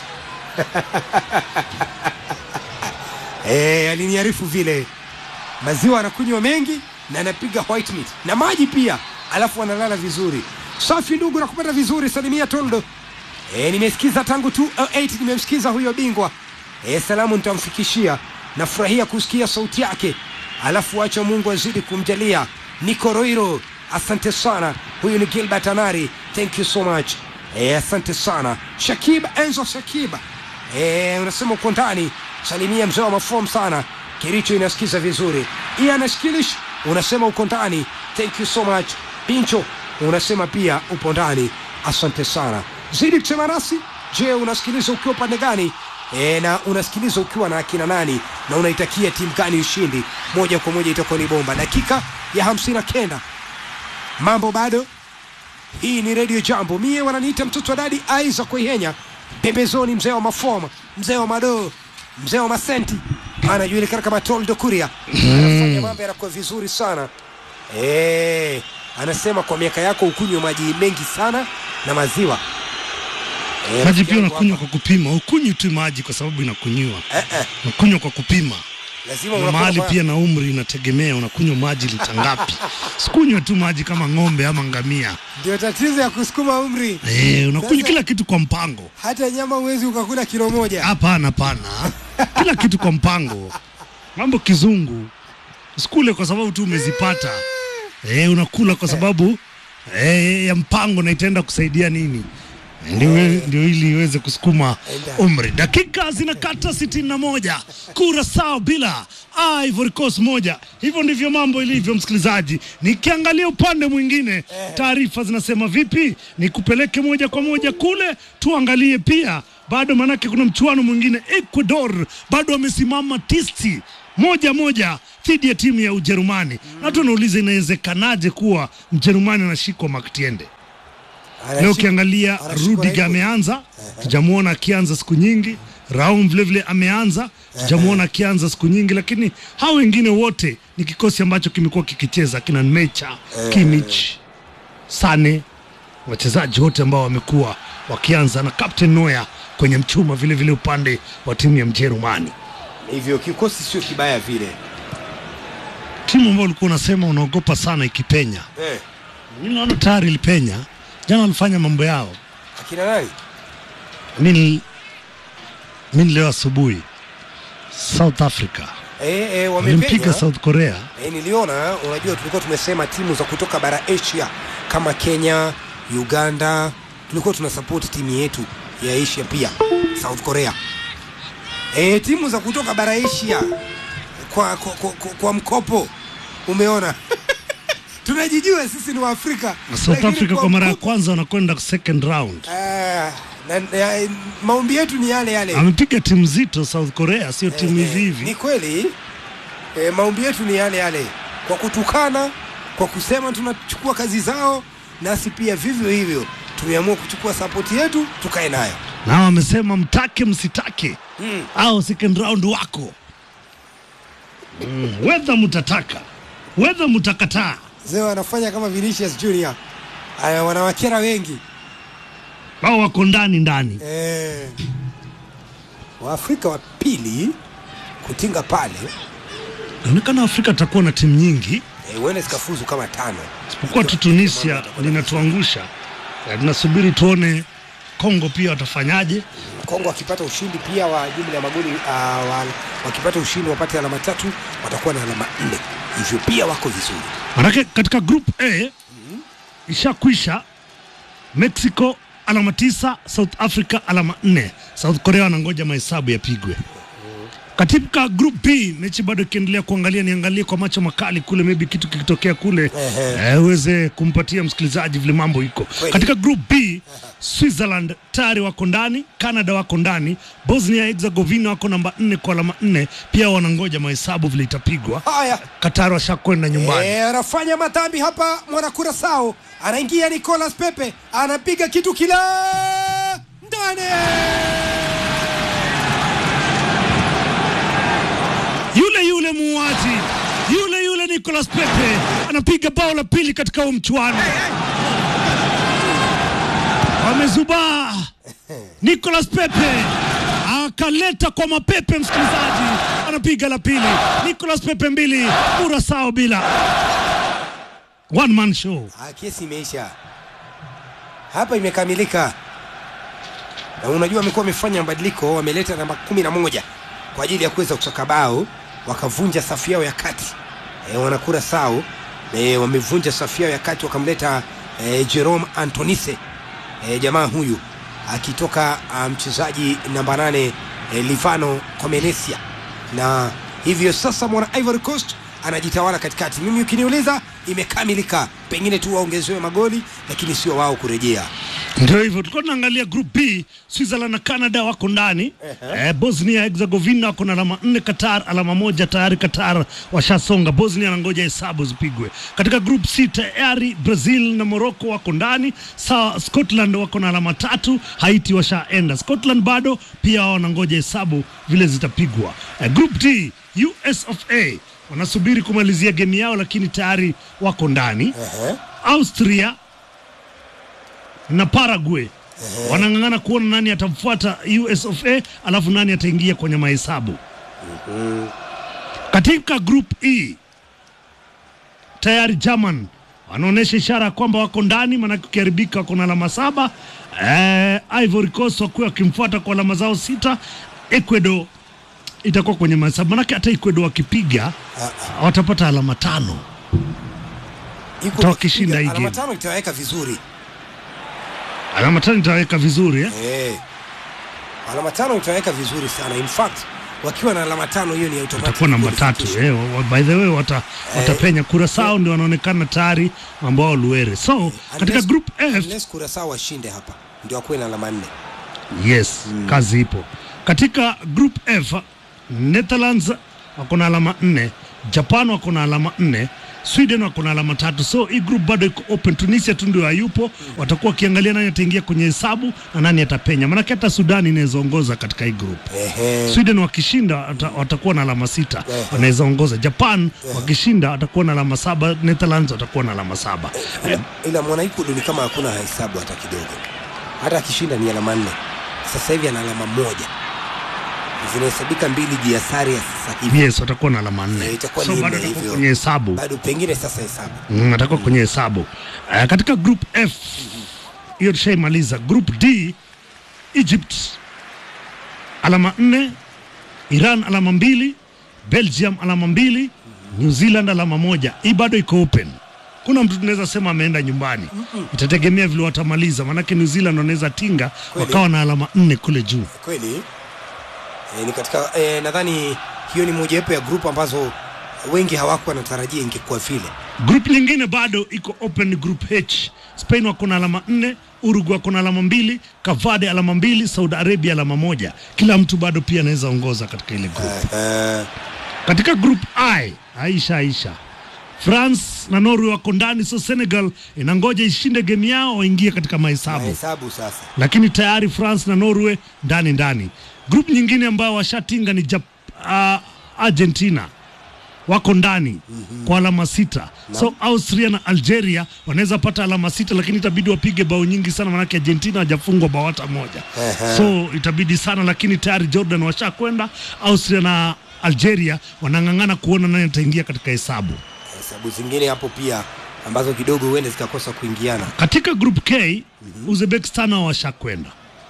Eh, aliniarifu vile. Maziwa anakunywa mengi na anapiga white meat na maji pia, alafu analala vizuri. Safi ndugu, nakupata vizuri. Salimia Toldo. Eh, nimesikiza tangu two oh eight nimemsikiza huyo bingwa. Eh, salamu nitamfikishia. Nafurahia kusikia sauti yake. Alafu acha Mungu azidi kumjalia. Niko Roiro, asante sana. Huyu ni Gilbert Anari, thank you so much. Eh, asante sana. Shakib Enzo Shakiba. Eh, unasema uko ndani. Salimia mzee wa maform sana. Kiricho inasikiza vizuri. Ian Skilish unasema uko ndani, thank you so much. Pincho unasema pia upo ndani, asante sana. Zidi kusema nasi. Je, unasikiliza ukiwa pande gani? E, na unasikiliza ukiwa na akina nani na unaitakia timu gani ushindi? Moja kwa moja itakuwa ni bomba. Dakika ya hamsini na kenda. Mambo bado. Hii ni Radio Jambo. Mie wananiita mtoto wa dadi Aiza Kuihenya. Pembezoni mzee wa mafoma, mzee wa madoo, mzee wa masenti. Anajulikana kama Toldo Kuria. Anafanya mambo yanakuwa vizuri sana. Eh, anasema kwa miaka yako ukunywe maji mengi sana na maziwa. E, maji pia unakunywa kwa kupima. Ukunywi tu maji kwa sababu inakunywa. Eh, eh. Unakunywa kwa kupima. Lazima na mahali pia na umri inategemea unakunywa maji lita ngapi. Sikunywa tu maji kama ng'ombe ama ngamia. Ndio tatizo ya kusukuma umri. Eh, unakunywa kila kitu kwa mpango. Hata nyama uwezi ukakula kilo moja. Hapana, hapana. Kila kitu kwa mpango. Mambo kizungu. Usikule kwa sababu tu umezipata. Eh, unakula kwa sababu eh, ya mpango na itaenda kusaidia nini? ndio ndio ili iweze kusukuma umri. Dakika zinakata sitini na moja, Curaçao bila, Ivory Coast moja. Hivyo ndivyo mambo ilivyo, msikilizaji. Nikiangalia upande mwingine, taarifa zinasema vipi? Nikupeleke moja kwa moja kule tuangalie pia bado, manake kuna mchuano mwingine. Ecuador bado wamesimama tisti moja moja dhidi ya timu ya Ujerumani. Mm. Na tunauliza inawezekanaje kuwa Mjerumani anashikwa maktiende? Leo ukiangalia Rudiger ameanza, tujamuona akianza siku nyingi. Raum vile vile ameanza, tujamuona akianza siku nyingi, lakini hao wengine wote ni kikosi ambacho kimekuwa kikicheza, kina Mecha, Kimmich, Sane, wachezaji wote ambao wamekuwa wakianza na Captain Neuer kwenye mchuma vile vile upande wa timu ya Mjerumani. Hivyo kikosi sio kibaya vile. Timu ambayo ulikuwa unasema unaogopa sana ikipenya. Eh. Mimi naona tayari ilipenya. Jana walifanya mambo yao. Akina nani? Mimi mimi leo asubuhi South Africa. Eh eh wamepenya. Walimpiga South Korea. Eh, niliona, unajua tulikuwa tumesema timu za kutoka bara Asia kama Kenya, Uganda, tulikuwa tuna support timu yetu ya Asia pia, South Korea. Eh, timu za kutoka bara Asia kwa kwa, kwa, kwa, kwa mkopo. Umeona? Tunajijua sisi ni Waafrika. South Africa kwa, kwa mara ya kwanza wanakwenda second round. Ah, na, na maombi yetu ni yale yale. Amepiga timu nzito South Korea, sio timu hivi hivi. Ni kweli. Eh, maombi yetu ni yale yale. Kwa kutukana, kwa kusema tunachukua kazi zao, nasi pia vivyo hivyo tumeamua kuchukua support yetu tukae nayo. Na wamesema mtake msitake. Mm. Au second round wako. Mm. Whether mtataka, whether mtakataa. Zeo wanafanya kama Vinicius Junior. Aya, wanawakera wengi. Wao wako ndani ndani. Eh. Waafrika wa pili kutinga pale. Inaonekana Afrika atakuwa na timu nyingi. Eh, wene sikafuzu kama tano. Isipokuwa tu Tunisia linatuangusha. Tunasubiri tuone Kongo pia watafanyaje. Kongo wakipata ushindi pia wa jumla ya magoli uh, wa, wakipata ushindi wapate alama tatu, watakuwa na alama nne. Hivyo pia wako vizuri. Manake katika group A mm-hmm. ishakwisha. Mexico alama tisa, South Africa alama nne. South Korea wanangoja mahesabu yapigwe. Mm-hmm. Katika group B mechi bado ikiendelea kuangalia, niangalie kwa macho makali kule, maybe kitu kikitokea kule eh, uweze kumpatia msikilizaji vile mambo iko. Kweli. Katika group B Switzerland tayari wako ndani, Canada wako ndani, Bosnia Herzegovina wako namba nne kwa alama nne, pia wanangoja mahesabu vile itapigwa. Haya, Qatar washakwenda nyumbani. Eh, anafanya matambi hapa mwana Curaçao, anaingia Nicolas Pepe, anapiga kitu kila ndani. Yule yule muaji, yule yule Nicolas Pepe anapiga bao la pili katika huo mchuano. Wamezubaa. Nicolas Pepe akaleta kwa mapepe, msikilizaji, anapiga la pili. Nicolas Pepe mbili, Curaçao bila. One man show. Ah, kesi imeisha. Hapa imekamilika. Na unajua amekuwa amefanya mabadiliko, wameleta namba kumi na moja kwa ajili ya kuweza kutoka bao, wakavunja safu yao ya kati. E, wana Curaçao e, wamevunja safu yao ya kati, wakamleta e, Jerome Antonise. E, jamaa huyu akitoka mchezaji um, namba nane e, Livano Comenesia, na hivyo sasa mwana Ivory Coast anajitawala katikati. Mimi ukiniuliza imekamilika, pengine tu waongezewe magoli, lakini sio wao kurejea. Ndio hivyo, tulikuwa tunaangalia group B, Switzerland na Canada wako ndani. Uh-huh. Eh, Bosnia Herzegovina wako na alama nne, Qatar alama moja, tayari Qatar washasonga. Bosnia anangoja hesabu zipigwe. Katika group C tayari Brazil na Morocco wako ndani. Sa Scotland wako na alama tatu, Haiti washaenda. Scotland bado pia wanangoja hesabu vile zitapigwa. Eh, group D U S of A wanasubiri kumalizia game yao, lakini tayari wako ndani. Uh-huh. Austria na Paraguay uh-huh. wanang'ang'ana kuona nani atamfuata U S of A, alafu nani ataingia kwenye mahesabu. Uh-huh. Katika group E tayari German wanaonesha ishara kwamba wako ndani, maana kiharibika wako na alama saba. Eh, Ivory Coast wako wakimfuata kwa alama zao sita. Ecuador itakuwa kwenye mahesabu, maana hata Ecuador wakipiga uh-huh. watapata alama tano. Iko wakishinda hii game. Alama tano itaweka vizuri. Alama tano itaweka vizuri eh? Eh. Alama tano itaweka vizuri sana. In fact, wakiwa na alama tano hiyo ni automatic. Watakuwa namba tatu. Eh, by the way wata, eh, watapenya Curaçao eh, ndio wanaonekana tayari ambao Luere. So, eh, katika group F, unless Curaçao washinde hapa ndio wakuwe na alama nne. Yes, hmm. Kazi ipo. Katika group F, Netherlands wako na alama nne, Japan wako na alama nne, Sweden wako na alama tatu. So hii group bado iko open. Tunisia tu ndio hayupo. Mm. Watakuwa kiangalia nani ataingia kwenye hesabu na nani atapenya. Maana hata Sudan inaweza ongoza katika hii group. Ehe. Sweden wakishinda watakuwa na alama sita. Wanaweza ongoza. Japan Ehe. wakishinda watakuwa na alama saba, Netherlands watakuwa na alama saba. E, ila, ila Monaco ni kama hakuna hesabu hata kidogo. Hata akishinda ni alama nne. Sasa hivi ana alama moja. Zinahesabika mbili jiasari ya sasa hivi. Yes, watakuwa na alama nne. E, so bado atakuwa kwenye hesabu. Bado pengine sasa hesabu. Mm, atakuwa kwenye hesabu. Uh, katika group F, hiyo tushaimaliza. Group D, Egypt alama nne, Iran alama mbili, Belgium alama mbili, New Zealand alama moja. Hii bado iko open. Kuna mtu tunaweza sema ameenda nyumbani. Mm -mm. Itategemea vile watamaliza. Manake New Zealand wanaweza tinga kweli, wakawa na alama nne kule juu. Kweli? E, ni katika e, nadhani hiyo ni mojawapo ya group ambazo wengi hawakuwa wanatarajia ingekuwa vile. Group nyingine bado iko open, group H. Spain wako na alama nne, Uruguay wako na alama mbili, Kavade alama mbili, Saudi Arabia alama moja. Kila mtu bado pia anaweza ongoza katika ile group. Uh -huh. Katika group I, Aisha Aisha, France na Norway wako ndani, so Senegal inangoja ishinde game yao waingie katika mahesabu. Mahesabu sasa. Lakini tayari France na Norway ndani ndani. Group nyingine ambao washatinga ni Jap uh, Argentina wako ndani mm -hmm. kwa alama sita. No. So Austria na Algeria wanaweza pata alama sita, lakini itabidi wapige bao nyingi sana, maana Argentina hajafungwa bao hata moja. Uh -huh. So itabidi sana, lakini tayari Jordan washakwenda. Austria na Algeria wanang'ang'ana kuona nani ataingia katika hesabu. Hesabu zingine hapo pia ambazo kidogo huenda zikakosa kuingiana. Katika group K, mm -hmm. Uzbekistan washakwenda.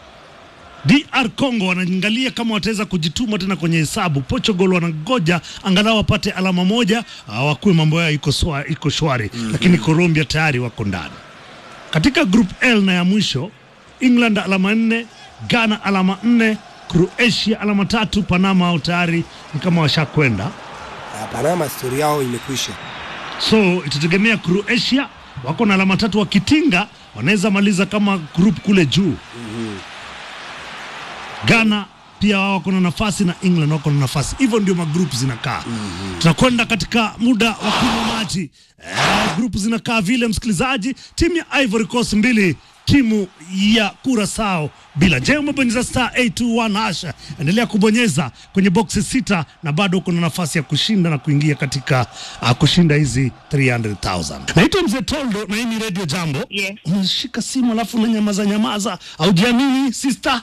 D R Congo wanaangalia kama wataweza kujituma tena kwenye hesabu. Portugal wanangoja angalau wapate alama moja, hawakuwe mambo yao iko shwari, iko shwari. Mm -hmm. Lakini Colombia tayari wako ndani. Katika group L na ya mwisho, England alama nne, Ghana alama nne, Croatia alama tatu, Panama au tayari ni kama washakwenda. Panama story yao imekwisha. So itategemea. Croatia wako na alama tatu, wakitinga wanaweza maliza kama group kule juu. Mm -hmm. Ghana pia wao wako na nafasi na England wako na nafasi. Hivyo ndio magroup zinakaa. Mm -hmm. Tunakwenda katika muda wa kunywa maji. Eh, group zinakaa vile, msikilizaji. Timu ya Ivory Coast mbili, timu ya Curaçao bila. Je, umebonyeza star eight two one hash? Endelea kubonyeza kwenye boxi sita na bado kuna nafasi ya kushinda na kuingia katika uh, kushinda hizi three hundred thousand. Naitwa Mzee Toldo na hii ni Radio Jambo. Yes. Unashika simu alafu unanyamaza nyamaza. Au jiamini sister?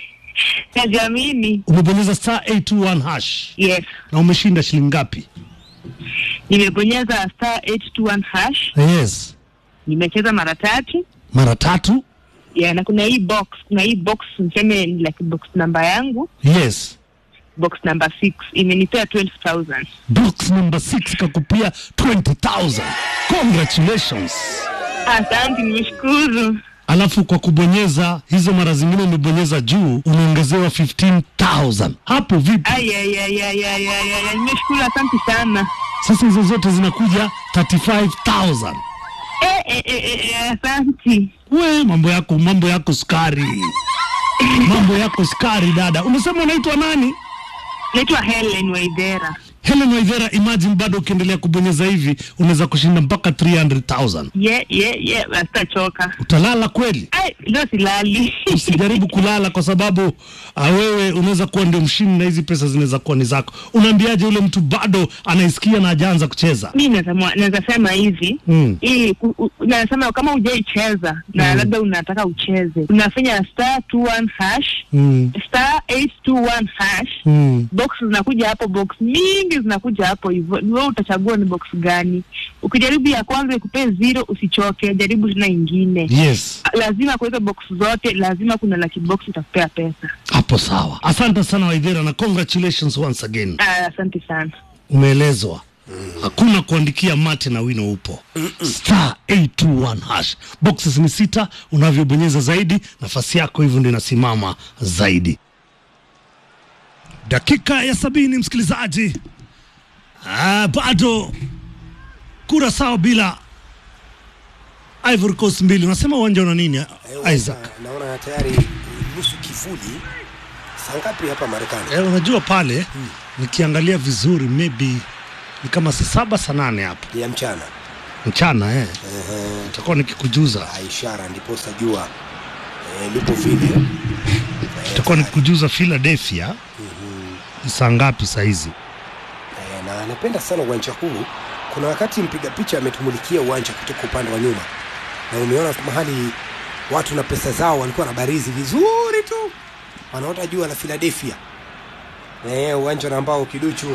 Najiamini. Umebonyeza star eight two one hash? Yes. Na umeshinda shilingi ngapi? Nimebonyeza star eight two one hash. Yes. Nimecheza mara tatu. Mara tatu? Yeah, na kuna hii box, kuna hii box niseme like box namba yangu. Yes. Box number six imenipea twenty thousand. Box number six kakupia twenty thousand. Congratulations. Asante, nimeshukuru. Alafu kwa kubonyeza hizo mara zingine umebonyeza juu unaongezewa fifteen thousand. Hapo vipi? Ay ay ay ay ay ay, nimeshukuru, asante sana. Sasa hizo zote zinakuja thirty-five thousand. Eh eh eh eh, asante. We, mambo yako mambo yako skari. Mambo yako skari dada. Umesema unaitwa nani? Naitwa Helen Waidera. Helen Waidera, imagine bado ukiendelea kubonyeza hivi unaweza kushinda mpaka three hundred thousand. Yeah, yeah, yeah, basta choka. Utalala kweli? Ai, leo silali. Usijaribu kulala kwa sababu uh, wewe unaweza kuwa ndio mshindi na hizi pesa zinaweza kuwa ni zako. Unaambiaje yule mtu bado anaisikia na hajaanza kucheza? Mimi nasema naweza sema hivi, mm. ili nasema kama hujaicheza na mm. labda unataka ucheze, unafanya star two one hash, mm. star eight two one hash, mm. box zinakuja hapo, box mingi zinakuja hapo hivyo. Wewe utachagua ni box gani. Ukijaribu ya kwanza ikupe zero, usichoke, jaribu tena nyingine. Yes. Lazima kwa hizo box zote lazima kuna lucky box itakupea pesa. Hapo sawa. Asante sana Waidera na congratulations once again. Ah, asante sana. Umeelezwa. Mm. Hakuna kuandikia mate na wino upo. Mm -mm. Star eight two one hash. Boxes ni sita, unavyobonyeza zaidi nafasi yako hivyo ndio inasimama zaidi. Dakika ya sabini msikilizaji. Ah, bado kura sawa bila Ivory Coast mbili. Unasema uwanja una nini Isaac? Naona tayari nusu kivuli. Sangapi hapa Marekani? Eh, unajua pale hmm. nikiangalia vizuri maybe ni kama saa saba saa nane hapo. Ya mchana. Mchana eh. Uh-huh. Nitakuwa nikikujuza. Ishara ndipo sajua eh, lipo vile. Nitakuwa nikikujuza Philadelphia. Mhm. Saa ngapi saa hizi? Eh, na napenda sana uwanja huu. Kuna wakati mpiga picha ametumulikia uwanja kutoka upande wa nyuma. Na umeona mahali watu na pesa zao walikuwa na barizi vizuri tu. Wanaota jua la Philadelphia. Eh, uwanja ambao kiduchu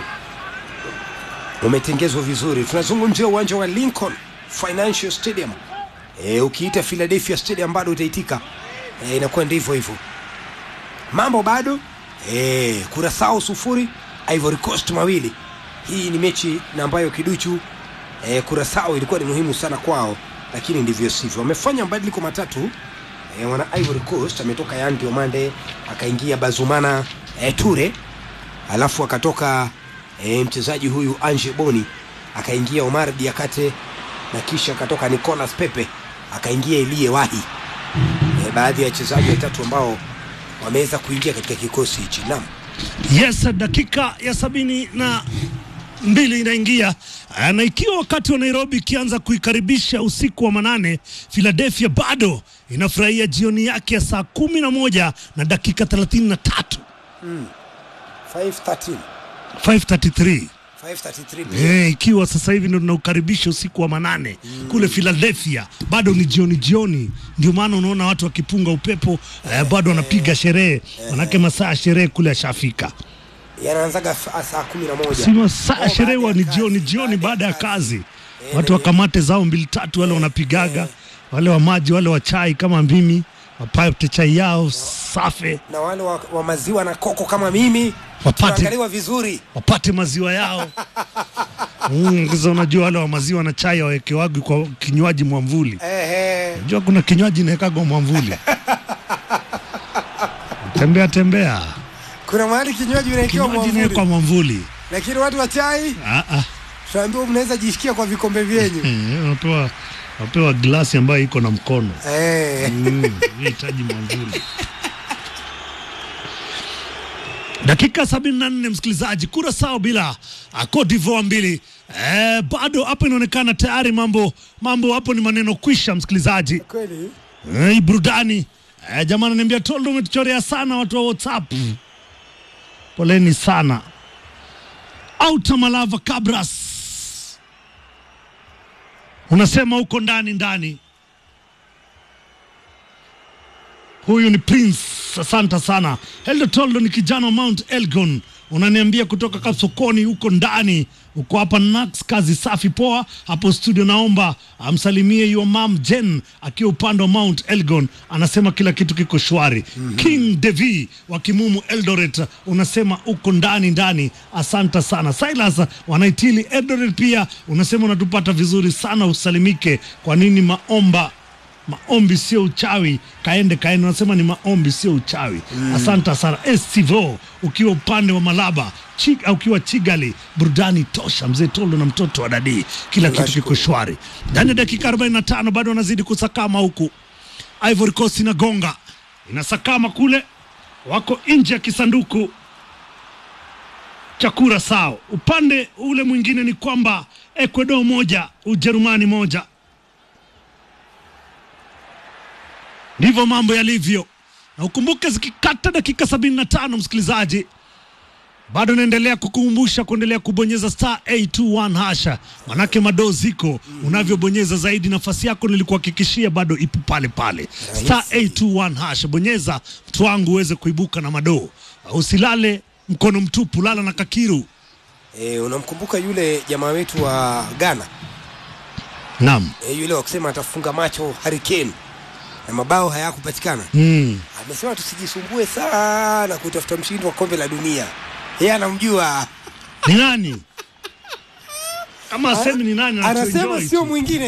umetengezwa vizuri. Tunazungumzia uwanja wa Lincoln Financial Stadium. Eh, ukiita Philadelphia Stadium bado utaitika. Eh, inakuwa ndivyo hivyo. Mambo bado eh, Curaçao sufuri, Ivory Coast mawili. Hii ni mechi na ambayo kiduchu eh, Curaçao ilikuwa ni muhimu sana kwao, lakini ndivyo sivyo. Wamefanya mabadiliko matatu. Eh, wana Ivory Coast ametoka Yandi Omande akaingia Bazumana eh, Ture, alafu akatoka E, mchezaji huyu Ange Boni akaingia Omar Diakate, na kisha akatoka Nicolas Pepe akaingia Elie Wahi. E, baadhi ya wachezaji watatu ambao wameweza kuingia katika kikosi hichi. Naam. Yes, dakika ya sabini na mbili inaingia, na ikiwa wakati wa Nairobi kianza kuikaribisha usiku wa manane, Philadelphia bado inafurahia jioni yake ya saa kumi na moja na dakika thelathini na tatu. Mm. five thirteen five thirty-three five thirty-three Eh, ikiwa sasa hivi ndio tunaukaribisha usiku wa manane mm. kule Philadelphia. Bado ni jioni jioni, ndio maana unaona watu wakipunga upepo eh, bado wanapiga sherehe, manake masaa sherehe kule ashafika. Yanaanzaga saa kumi na moja. Si masaa sherehe wa ni jioni jioni baada ya kazi. Watu wakamate zao mbili tatu, wale wanapigaga, wale wa maji, wale wa chai kama mimi, wapate chai yao safi, na wale wa, wa maziwa na koko kama mimi wapate vizuri, wapate maziwa yao. Mm, kisa unajua wale wa maziwa na chai wawekewagi kwa kinywaji mwamvuli. Ehe. Unajua kuna kinywaji inawekagwa mwamvuli. Tembea tembea. Kuna mahali kinywaji inawekewa mwamvuli. Kwa mwamvuli. Lakini watu wa chai? Ah ah. Tunaambiwa mnaweza jishikia kwa vikombe vyenyu. Unapewa unapewa glasi ambayo iko na mkono. Eh. Mm, unahitaji mwamvuli. Dakika sabini na nne msikilizaji, Curaçao bila, Cote d'Ivoire mbili. Eh, bado hapo inaonekana tayari mambo mambo hapo ni maneno kwisha msikilizaji. Kweli? Eh, burudani. Eh, jamani ananiambia Toldo umetuchorea sana watu wa WhatsApp. Mm. Poleni sana. Auta Malava Cabras. Unasema uko ndani ndani. Huyu ni Prince, asante sana. Heldo Toldo ni kijana wa Mount Elgon. Unaniambia kutoka Kasokoni huko ndani. Uko hapa Nax, kazi safi poa. Hapo studio naomba amsalimie your mom Jen akiwa upande wa Mount Elgon. Anasema kila kitu kiko shwari. Mm-hmm. King Devi wa Kimumu Eldoret unasema uko ndani ndani. Asante sana. Silas wanaitili Eldoret pia unasema unatupata vizuri sana, usalimike. Kwa nini maomba maombi sio uchawi? Kaende kaende unasema ni maombi sio uchawi. Mm. Asante sana. Estivo ukiwa upande wa Malaba, Chig, ukiwa Chigali, burudani tosha mzee Tolo na mtoto wa dadi. Kila kitu kiko shwari. Ndani ya dakika arobaini na tano bado wanazidi kusakama huku. Ivory Coast inagonga. Inasakama kule. Wako nje ya kisanduku cha Curaçao. Upande ule mwingine ni kwamba Ecuador moja, Ujerumani moja. Ndivyo mambo yalivyo. Na ukumbuke zikikata dakika sabini na tano msikilizaji, bado naendelea kukumbusha kuendelea kubonyeza star eight two one hasha. Manake mado ziko, unavyobonyeza zaidi nafasi yako nilikuhakikishia bado ipo pale pale. Star eight two one hasha, bonyeza mtu wangu uweze kuibuka na mado. Usilale mkono mtupu, lala na kakiru. Eh, unamkumbuka yule jamaa wetu wa Ghana? Naam. Eh, yule wakusema atafunga macho Hurricane na mabao hayakupatikana. Mm. Amesema tusijisumbue sana kutafuta mshindi wa kombe la dunia. Yeye anamjua. Ni nani? Kama asemi ni nani anasema sio mwingine